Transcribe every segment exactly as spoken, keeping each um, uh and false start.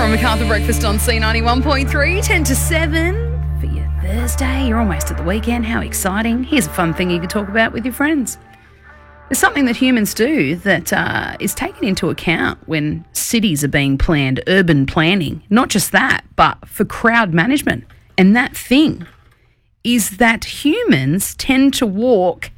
Lauren MacArthur breakfast on C ninety-one point three, ten to seven for your Thursday. You're almost at the weekend. How exciting. Here's a fun thing you could talk about with your friends. There's something that humans do that uh, is taken into account when cities are being planned, urban planning. Not just that, but for crowd management. And that thing is that humans tend to walk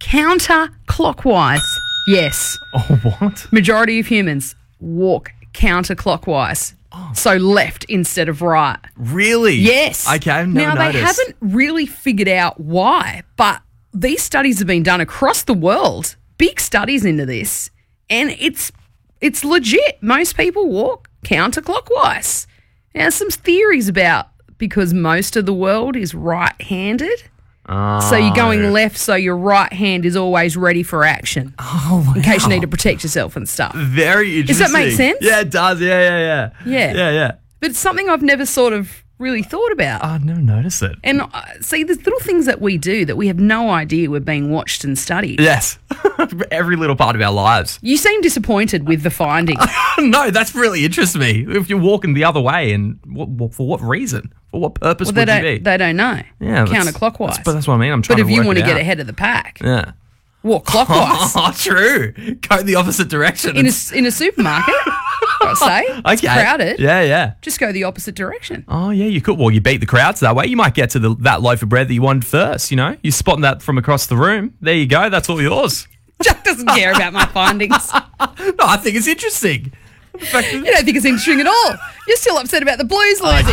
counterclockwise. Yes. Oh, what? Majority of humans walk counterclockwise. Oh. So left instead of right. Really? Yes. Okay, I've never Now, noticed. they haven't really figured out why, but these studies have been done across the world. Big studies into this, and it's it's legit. Most people walk counterclockwise. Now, some theories about because most of the world is right-handed. Oh. So you're going left, so your right hand is always ready for action. Oh, wow. In case you need to protect yourself and stuff. Very interesting. Does that make sense? Yeah, it does. Yeah, yeah, yeah. Yeah. Yeah, yeah. But it's something I've never sort of really thought about. I've never noticed it. And uh, see, there's little things that we do that we have no idea we're being watched and studied. Yes. Every little part of our lives. You seem disappointed with the findings. No, that's really interests me. If you're walking the other way, and what, what, for what reason? For what purpose Well, they would you don't. be? They don't know. Yeah, that's- counterclockwise. That's, but that's what I mean. I'm trying But to if you work want to it get out. ahead of the pack, Yeah. walk clockwise Oh, true. Go the opposite direction. in a s- in a supermarket. I'll say it's Okay. crowded. Yeah, yeah. Just go the opposite direction. Oh, yeah, you could. Well, you beat the crowds that way. You might get to the, that loaf of bread that you wanted first, you know? You're spotting that from across the room. There you go. That's all yours. Jack doesn't care about my findings. No, I think it's interesting. The fact that- You don't think it's interesting at all. You're still upset about the Blues losing.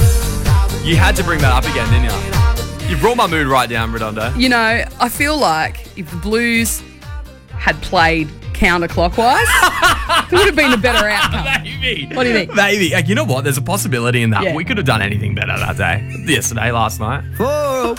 You had to bring that up again, didn't you? You brought my mood right down, Redondo. You know, I feel like if the Blues had played counterclockwise, it would have been a better outcome. Maybe. What do you think? Maybe. Uh, You know what? There's a possibility in that. Yeah. We could have done anything better that day. Yesterday, last night.